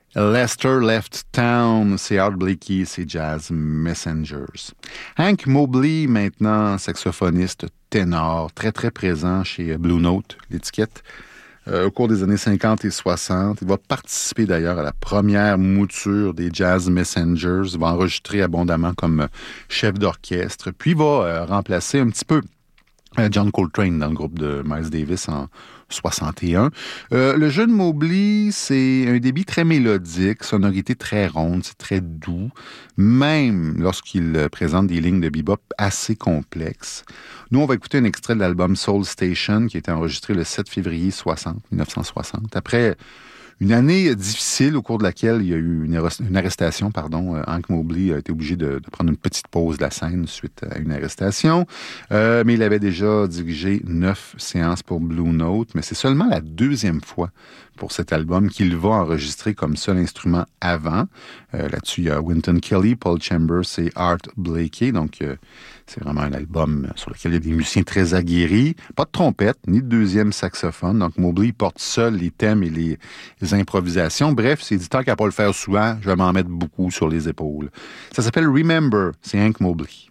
Lester Left Town, c'est Art Blakey, c'est Jazz Messengers. Hank Mobley, maintenant saxophoniste ténor, très très présent chez Blue Note, l'étiquette, au cours des années 50 et 60. Il va participer d'ailleurs à la première mouture des Jazz Messengers. Il va enregistrer abondamment comme chef d'orchestre, puis il va remplacer un petit peu John Coltrane dans le groupe de Miles Davis en 61. Le jeu de Mobley, c'est un débit très mélodique, sonorité très ronde, c'est très doux, même lorsqu'il présente des lignes de bebop assez complexes. Nous, on va écouter un extrait de l'album Soul Station qui a été enregistré le 7 février 1960. Après une année difficile au cours de laquelle il y a eu une arrestation, Hank Mobley a été obligé de prendre une petite pause de la scène suite à une arrestation. Mais il avait déjà dirigé 9 séances pour Blue Note, mais c'est seulement la deuxième fois pour cet album qu'il va enregistrer comme seul instrument avant. Là-dessus, il y a Wynton Kelly, Paul Chambers et Art Blakey. Donc, c'est vraiment un album sur lequel il y a des musiciens très aguerris. Pas de trompette, ni de deuxième saxophone. Donc, Mobley porte seul les thèmes et les improvisations. Bref, c'est dit tant qu'à pas le faire souvent, je vais m'en mettre beaucoup sur les épaules. Ça s'appelle Remember, c'est Hank Mobley.